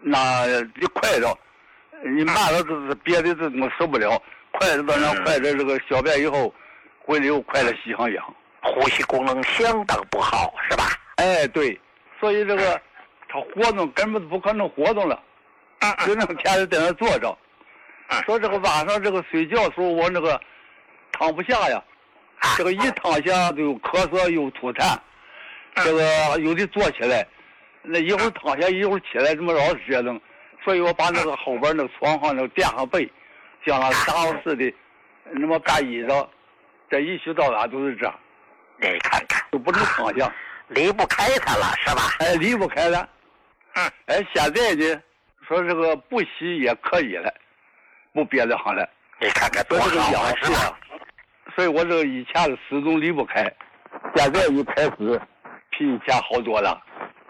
那你快着，你慢了就是别的这我受不了，快着到那快着这个小便以后，回来又快了吸上氧， 呼吸功能相当不好，是吧？ 哎，对，所以这个他活动根本不可能活动了，只能天天在那坐着。说这个晚上这个睡觉的时候我那个躺不下呀，这个一躺下就咳嗽又吐痰，这个有的坐起来，那一会儿躺下一会儿起来，这么老是这样，所以我把那个后边那个床上那个垫上被，像那沙子似的，那么盖衣裳，这一宿到晚都是这样。 你看看， 都不能躺下， 离不开它了，是吧？ 哎，离不开了。哎，现在呢，说这个不吸也可以了，不憋得慌了。 你看看多所以这个好啊， 氧气啊，所以我这个以前的始终离不开，现在一开始比以前好多了。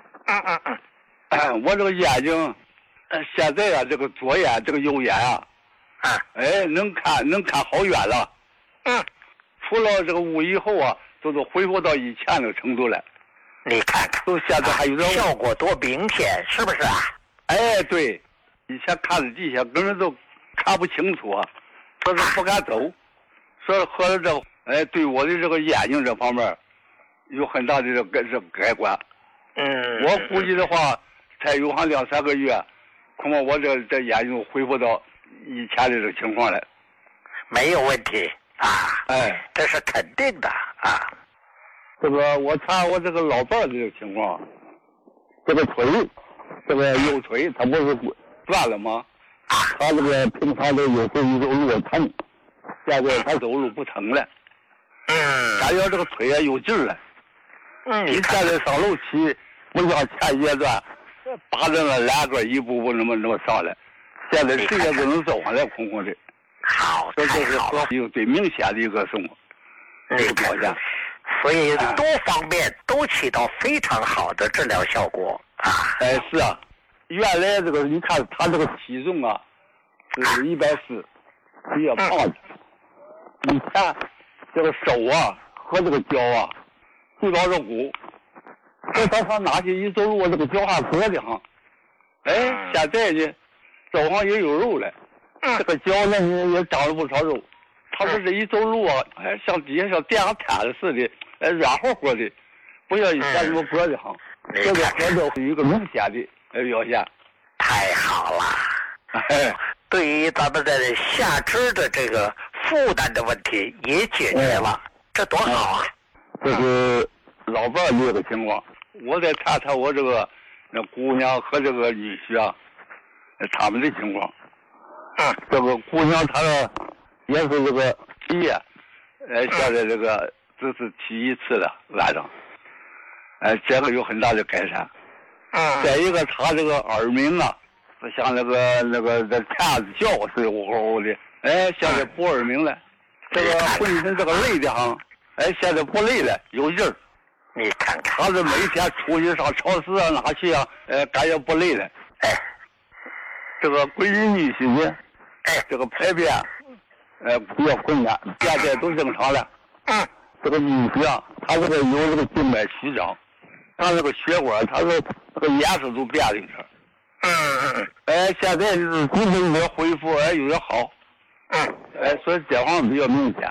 我这个眼睛，现在啊，这个左眼这个右眼啊，哎，能看好远了。除了这个雾以后啊，都是恢复到以前那个程度了。 你看看， 都现在还有点效果多明显，是不是啊？ 哎，对，以前看着地下根本都看不清楚啊，说是不敢走，说合着这哎，对我的这个眼睛这方面有很大的这改观。我估计的话，才有上2-3个月，恐怕我这眼睛恢复到以前的这个情况了。 没有问题啊， 哎， 这是肯定的啊。 这个我看我这个老伴儿这个情况，这个腿，这个右腿他不是断了吗？他这个平常都有时候一走路疼，现在他走路不疼了。感觉这个腿啊有劲儿了。你现在上楼梯不像前阶段打着那栏杆一步步那么上来，现在谁也都能走上来空空的。 好， 这是一个最明显的一个什么这个表现。 所以多方面都起到非常好的治疗效果啊！ 哎，是啊，原来这个你看他这个体重啊，是140，比较胖的。你看这个手啊和这个脚啊，就到这骨，这他拿起一走路，这个脚还硌的慌。哎，现在呢，手上也有肉了，这个脚呢也长了不少肉。他说这一走路啊，哎，像底下像垫上毯子似的，哎，软和和的，不像以前那么硌的慌。这个合着有一个明显的表现。 太好了！ 哎， 对于咱们的下肢的这个负担的问题也解决了，这多好啊！ 这是老伴儿这个情况，我再谈谈我这个那姑娘和这个女婿啊，他们的情况。这个姑娘她也是这个体液，现在这个只是提1次了晚上，这个有很大的改善。再一个，她这个耳鸣啊，像那个蝉子叫似的，呜呼的，哎，现在不耳鸣了。这个浑身这个累的哈，哎，现在不累了，有劲儿。 你看看， 他是每天出去上超市啊，哪去啊？感觉不累了。这个闺女女婿呢，这个排便，比较困难，现在都正常了。这个女婿啊，他这个有这个静脉曲张，他这个血管，他说这个颜色都变了一点。现在就是精神有点恢复，有点好。所以这方面比较明显。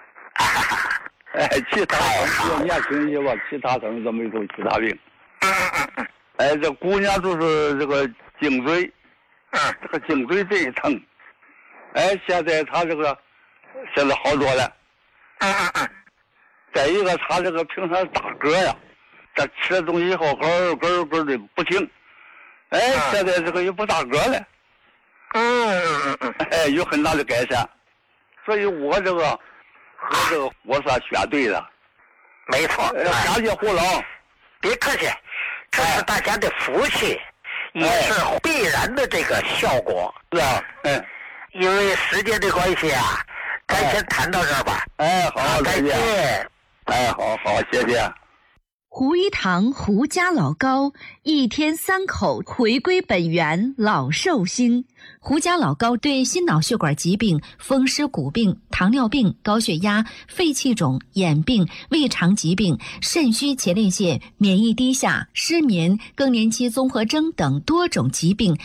其他比较年轻一些吧，其他可能都没有其他病。这姑娘就是这个颈椎，这个颈椎这一疼，现在她这个现在好多了。再一个，她这个平常打嗝呀，她吃了东西以后咯咯咯的不停，现在这个也不打嗝了。有很大的改善，所以我这个我算选对了。 没错。 感谢胡老， 别客气，这是大家的福气，也是必然的这个效果。 是啊， 因为时间的关系啊，咱先谈到这儿吧。 好， 再见。 好，谢谢。 胡一堂胡家老高，一天3口回归本源，老寿星。胡家老高对心脑血管疾病、风湿骨病、糖尿病、高血压、肺气肿、眼病、胃肠疾病、肾虚前列腺、免疫低下、失眠、更年期综合征等多种疾病